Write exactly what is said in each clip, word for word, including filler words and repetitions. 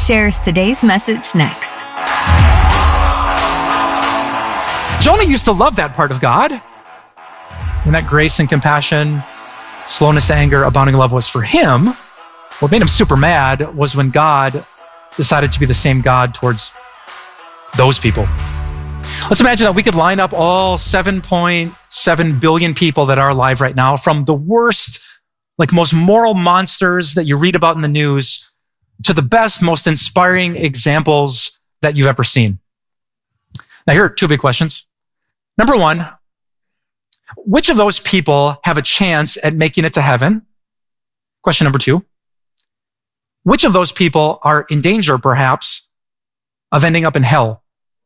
shares today's message next. Jonah used to love that part of God. When that grace and compassion, slowness to anger, abounding love was for him, what made him super mad was when God decided to be the same God towards those people. Let's imagine that we could line up all seven point seven billion people that are alive right now, from the worst, like most moral monsters that you read about in the news to the best, most inspiring examples that you've ever seen. Now, here are two big questions. Number one, which of those people have a chance at making it to heaven? Question number two, which of those people are in danger, perhaps, of ending up in hell?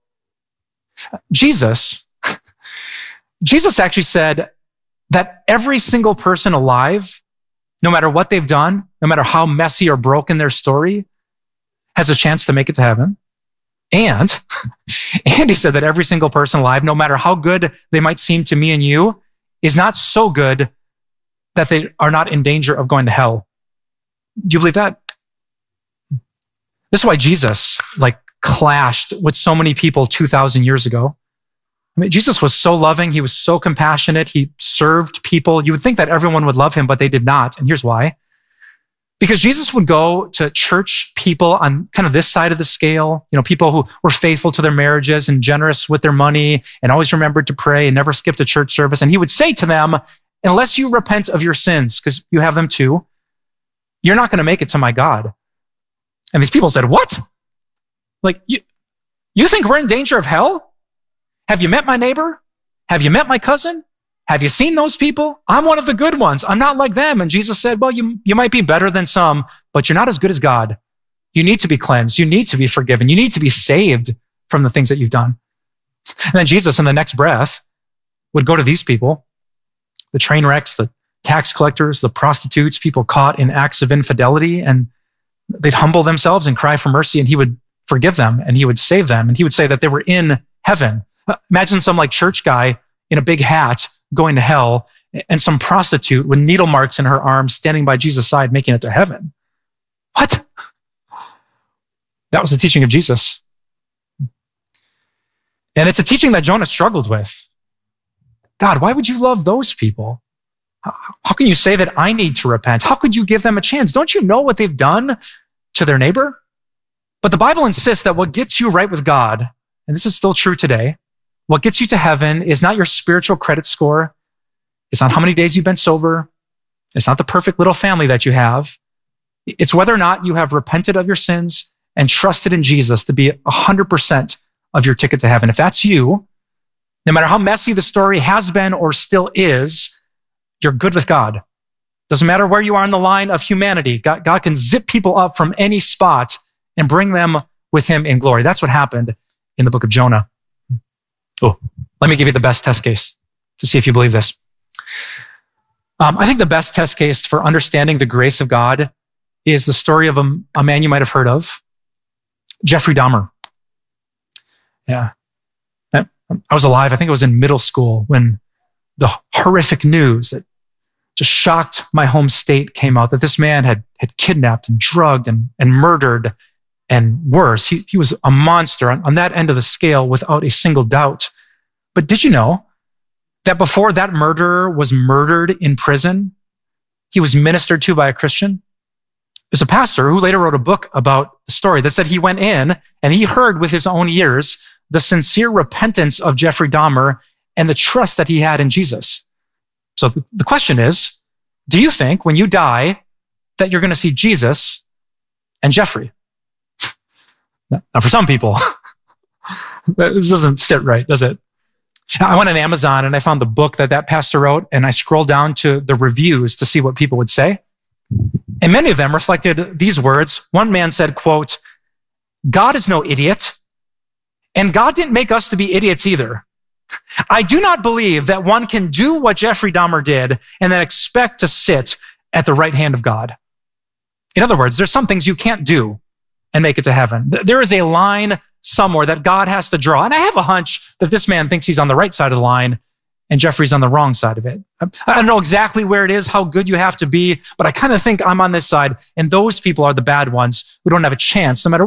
Jesus, Jesus actually said that every single person alive, no matter what they've done, no matter how messy or broken their story, has a chance to make it to heaven. And, and he said that every single person alive, no matter how good they might seem to me and you, is not so good that they are not in danger of going to hell. Do you believe that? This is why Jesus, like, clashed with so many people two thousand years ago. I mean, Jesus was so loving. He was so compassionate. He served people. You would think that everyone would love him, but they did not. And here's why. Because Jesus would go to church people on kind of this side of the scale, you know, people who were faithful to their marriages and generous with their money and always remembered to pray and never skipped a church service. And he would say to them, unless you repent of your sins, because you have them too, you're not going to make it to my God. And these people said, what? Like, you, you think we're in danger of hell? Have you met my neighbor? Have you met my cousin? Have you seen those people? I'm one of the good ones. I'm not like them. And Jesus said, well, you, you might be better than some, but you're not as good as God. You need to be cleansed. You need to be forgiven. You need to be saved from the things that you've done. And then Jesus, in the next breath, would go to these people, the train wrecks, the tax collectors, the prostitutes, people caught in acts of infidelity, and they'd humble themselves and cry for mercy, and he would forgive them, and he would save them, and he would say that they were in heaven. Imagine some like church guy in a big hat going to hell, and some prostitute with needle marks in her arms standing by Jesus' side making it to heaven. What? That was the teaching of Jesus. And it's a teaching that Jonah struggled with. God, why would you love those people? How can you say that I need to repent? How could you give them a chance? Don't you know what they've done to their neighbor? But the Bible insists that what gets you right with God, and this is still true today, what gets you to heaven is not your spiritual credit score. It's not how many days you've been sober. It's not the perfect little family that you have. It's whether or not you have repented of your sins and trusted in Jesus to be one hundred percent of your ticket to heaven. If that's you, no matter how messy the story has been or still is, you're good with God. Doesn't matter where you are in the line of humanity. God, God can zip people up from any spot and bring them with him in glory. That's what happened in the book of Jonah. Oh, let me give you the best test case to see if you believe this. Um, I think the best test case for understanding the grace of God is the story of a, a man you might have heard of, Jeffrey Dahmer. Yeah. I was alive. I think it was in middle school when the horrific news that just shocked my home state came out, that this man had, had kidnapped and drugged and, and murdered, and worse. He, he was a monster on, on that end of the scale without a single doubt. But did you know that before that murderer was murdered in prison, he was ministered to by a Christian? There's a pastor who later wrote a book about the story that said he went in and he heard with his own ears the sincere repentance of Jeffrey Dahmer and the trust that he had in Jesus. So the question is, do you think when you die that you're going to see Jesus and Jeffrey? Now, for some people, this doesn't sit right, does it? I went on Amazon and I found the book that that pastor wrote, and I scrolled down to the reviews to see what people would say. And many of them reflected these words. One man said, quote, God is no idiot, and God didn't make us to be idiots either. I do not believe that one can do what Jeffrey Dahmer did and then expect to sit at the right hand of God. In other words, there's some things you can't do and make it to heaven. There is a line somewhere that God has to draw. And I have a hunch that this man thinks he's on the right side of the line and Jeffrey's on the wrong side of it. I don't know exactly where it is, how good you have to be, but I kind of think I'm on this side, and those people are the bad ones who don't have a chance, no matter